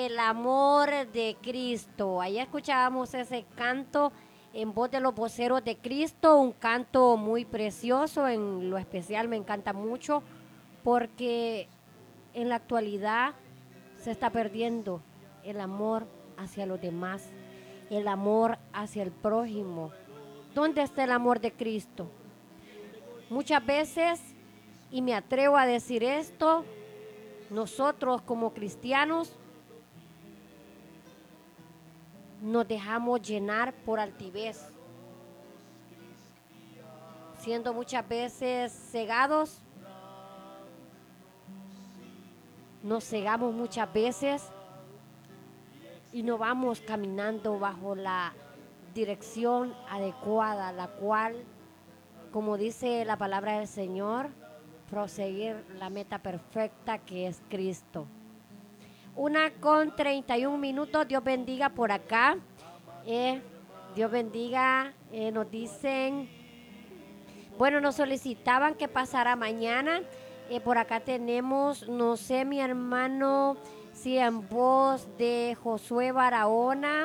El amor de Cristo. Ahí escuchábamos ese canto en voz de los voceros de Cristo, un canto muy precioso, en lo especial me encanta mucho porque en la actualidad se está perdiendo el amor hacia los demás, el amor hacia el prójimo. ¿Dónde está el amor de Cristo? Muchas veces, y me atrevo a decir esto, nosotros como cristianos nos dejamos llenar por altivez, siendo muchas veces cegados, nos cegamos muchas veces y no vamos caminando bajo la dirección adecuada, la cual, como dice la palabra del Señor, proseguir la meta perfecta que es Cristo. 1:31, Dios bendiga por acá. Dios bendiga, nos dicen, bueno, nos solicitaban que pasara mañana. Por acá tenemos, no sé, mi hermano, si en voz de Josué Barahona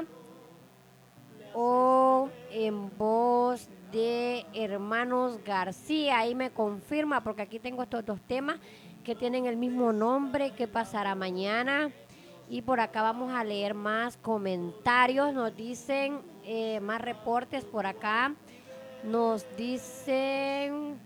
o en voz de Hermanos García. Ahí me confirma, porque aquí tengo estos dos temas que tienen el mismo nombre. ¿Qué pasará mañana? Y por acá vamos a leer más comentarios. Nos dicen más reportes por acá. Nos dicen,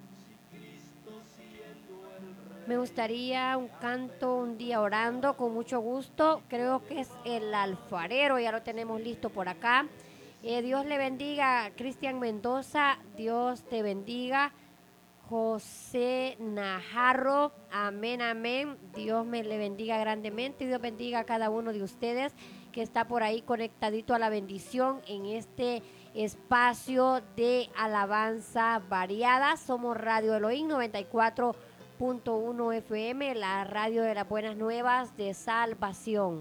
me gustaría un canto un día orando, con mucho gusto. Creo que es el alfarero, ya lo tenemos listo por acá. Dios le bendiga, Cristian Mendoza. Dios te bendiga, José Najarro. Amén, amén. Dios me le bendiga grandemente. Dios bendiga a cada uno de ustedes que está por ahí conectadito a la bendición en este espacio de alabanza variada. Somos Radio Elohim 94.1 FM, la radio de las buenas nuevas de salvación.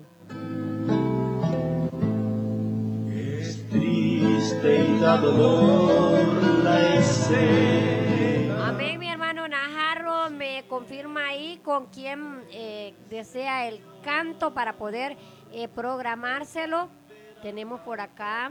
Es triste y da dolor la escena. Amén, mi hermano Najarro, me confirma ahí con quién desea el canto para poder programárselo. Tenemos por acá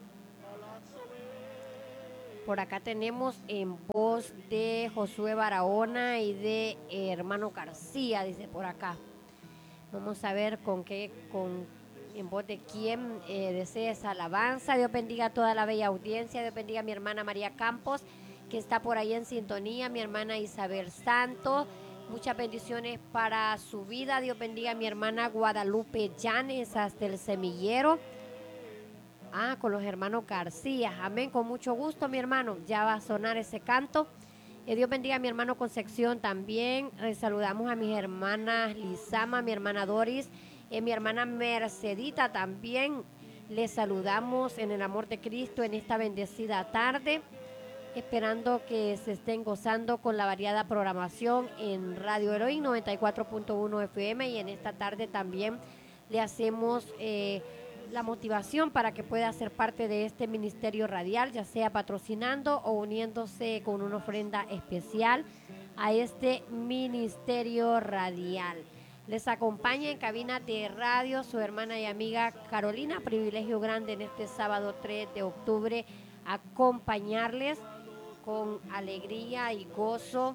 tenemos en voz de Josué Barahona y de hermano García, dice por acá. Vamos a ver en voz de quién desea esa alabanza. Dios bendiga a toda la bella audiencia. Dios bendiga a mi hermana María Campos, que está por ahí en sintonía. Mi hermana Isabel Santos. Muchas bendiciones para su vida. Dios bendiga a mi hermana Guadalupe Llanes hasta el semillero. Con los hermanos García. Amén, con mucho gusto, mi hermano. Ya va a sonar ese canto. Dios bendiga a mi hermano Concepción también. Saludamos a mis hermanas Lizama, mi hermana Doris, mi hermana Mercedita también. Les saludamos en el amor de Cristo en esta bendecida tarde, esperando que se estén gozando con la variada programación en Radio Elohim 94.1 FM, y en esta tarde también le hacemos la motivación para que pueda ser parte de este ministerio radial, ya sea patrocinando o uniéndose con una ofrenda especial a este ministerio radial. Les acompaña en cabina de radio su hermana y amiga Carolina. Privilegio grande en este sábado 3 de octubre acompañarles con alegría y gozo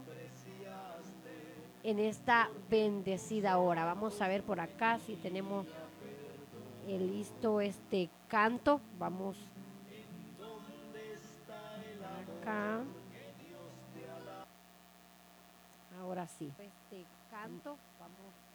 en esta bendecida hora. Vamos a ver por acá si tenemos listo este canto. Vamos acá. Ahora sí. Este canto, vamos